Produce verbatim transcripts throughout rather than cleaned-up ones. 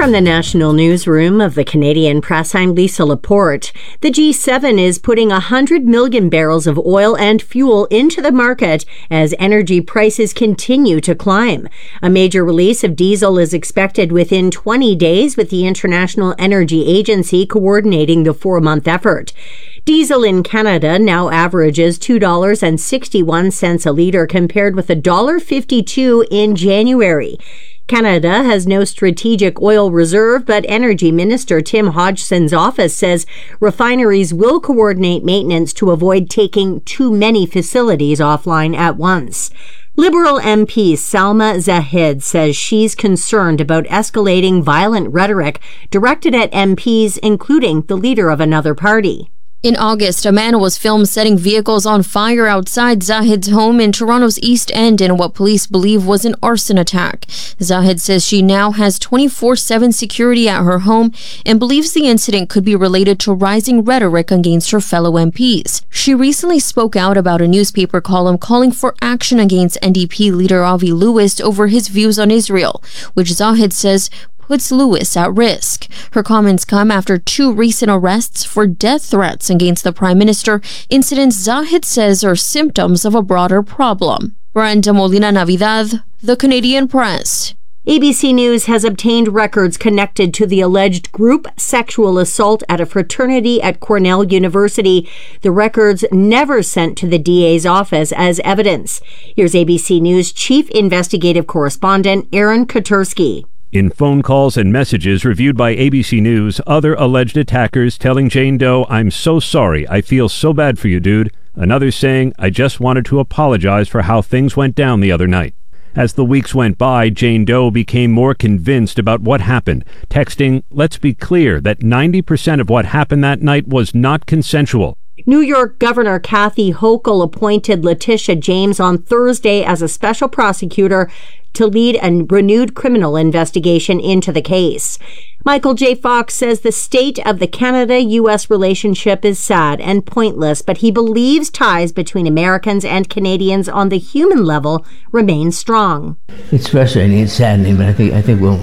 From the National Newsroom of the Canadian Press, I'm Lisa Laporte. The G seven is putting one hundred million barrels of oil and fuel into the market as energy prices continue to climb. A major release of diesel is expected within twenty days, with the International Energy Agency coordinating the four-month effort. Diesel in Canada now averages two dollars and sixty-one cents a litre compared with one dollar fifty-two in January. Canada has no strategic oil reserve, but Energy Minister Tim Hodgson's office says refineries will coordinate maintenance to avoid taking too many facilities offline at once. Liberal M P Salma Zahid says she's concerned about escalating violent rhetoric directed at M Ps, including the leader of another party. In August, a man was filmed setting vehicles on fire outside Zahid's home in Toronto's East End in what police believe was an arson attack. Zahid says she now has twenty-four seven security at her home and believes the incident could be related to rising rhetoric against her fellow M Ps. She recently spoke out about a newspaper column calling for action against N D P leader Avi Lewis over his views on Israel, which Zahid says puts Lewis at risk. Her comments come after two recent arrests for death threats against the Prime Minister, incidents Zahid says are symptoms of a broader problem. Brenda Molina Navidad, The Canadian Press. A B C News has obtained records connected to the alleged group sexual assault at a fraternity at Cornell University. The records never sent to the D A's office as evidence. Here's A B C News Chief Investigative Correspondent Aaron Katersky. In phone calls and messages reviewed by A B C News, other alleged attackers telling Jane Doe, "I'm so sorry, I feel so bad for you, dude." Another saying, "I just wanted to apologize for how things went down the other night." As the weeks went by, Jane Doe became more convinced about what happened, texting, "Let's be clear that ninety percent of what happened that night was not consensual." New York Governor Kathy Hochul appointed Letitia James on Thursday as a special prosecutor to lead a renewed criminal investigation into the case. Michael J. Fox says the state of the Canada-U S relationship is sad and pointless, but he believes ties between Americans and Canadians on the human level remain strong. It's frustrating, it's saddening, but I think I think we'll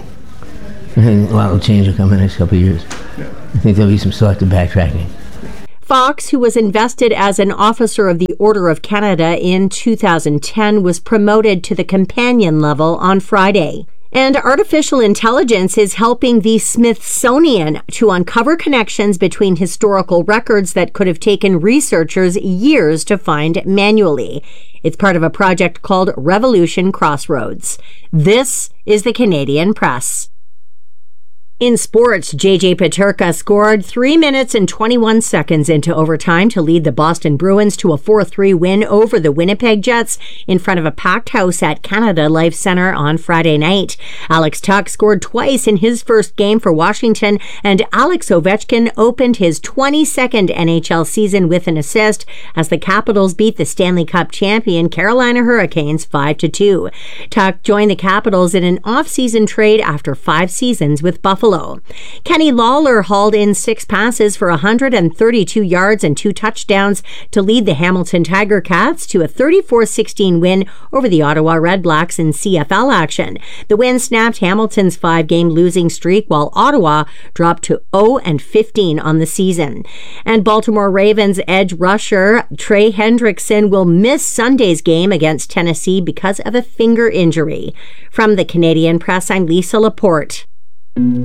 I think a lot will change will come in the next couple of years. I think there'll be some selective backtracking. Fox, who was invested as an officer of the Order of Canada in two thousand ten, was promoted to the companion level on Friday. And artificial intelligence is helping the Smithsonian to uncover connections between historical records that could have taken researchers years to find manually. It's part of a project called Revolution Crossroads. This is the Canadian Press. In sports, J J Peterka scored three minutes and twenty-one seconds into overtime to lead the Boston Bruins to a four three win over the Winnipeg Jets in front of a packed house at Canada Life Centre on Friday night. Alex Tuch scored twice in his first game for Washington, and Alex Ovechkin opened his twenty-second N H L season with an assist as the Capitals beat the Stanley Cup champion Carolina Hurricanes five to two. Tuch joined the Capitals in an off-season trade after five seasons with Buffalo. Kenny Lawler hauled in six passes for one hundred thirty-two yards and two touchdowns to lead the Hamilton Tiger Cats to a thirty-four sixteen win over the Ottawa Red Blacks in C F L action. The win snapped Hamilton's five-game losing streak, while Ottawa dropped to oh and fifteen on the season. And Baltimore Ravens edge rusher Trey Hendrickson will miss Sunday's game against Tennessee because of a finger injury. From the Canadian Press, I'm Lisa Laporte.